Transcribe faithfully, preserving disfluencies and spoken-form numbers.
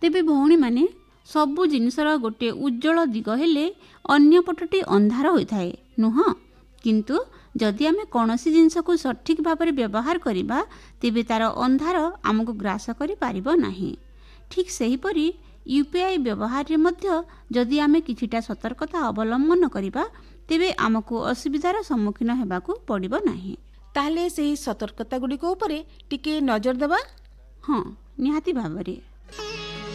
ତେବେ ଭଉଣୀମାନେ ସବୁ ଜିନିଷର ଗୋଟିଏ ଉଜ୍ଜଳ ଦିଗ ହେଲେ ଅନ୍ୟ ପଟଟି ଅନ୍ଧାର ହୋଇଥାଏ ନୁହଁ। କିନ୍ତୁ ଯଦି ଆମେ କୌଣସି ଜିନିଷକୁ ସଠିକ୍ ଭାବରେ ବ୍ୟବହାର କରିବା ତେବେ ତା'ର ଅନ୍ଧାର ଆମକୁ ଗ୍ରାସ କରିପାରିବ ନାହିଁ। ଠିକ୍ ସେହିପରି ୟୁ ପି ଆଇ ବ୍ୟବହାରରେ ମଧ୍ୟ ଯଦି ଆମେ କିଛିଟା ସତର୍କତା ଅବଲମ୍ବନ କରିବା ତେବେ ଆମକୁ ଅସୁବିଧାର ସମ୍ମୁଖୀନ ହେବାକୁ ପଡ଼ିବ ନାହିଁ। ତାହେଲେ ସେହି ସତର୍କତା ଗୁଡ଼ିକ ଉପରେ ଟିକେ ନଜର ଦେବା। ହଁ, ନିହାତି ଭାବରେ।